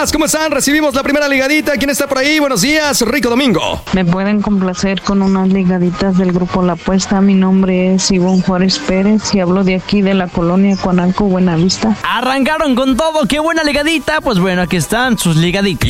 buenas, ¿cómo están? Recibimos la primera ligadita. ¿Quién está por ahí? Buenos días, Rico Domingo. Me pueden complacer con unas ligaditas del grupo La Apuesta. Mi nombre es Ivonne Juárez Pérez y hablo de aquí de la colonia Coanalco, Buenavista. Arrancaron con todo, qué buena ligadita. Pues bueno, aquí están sus ligaditas.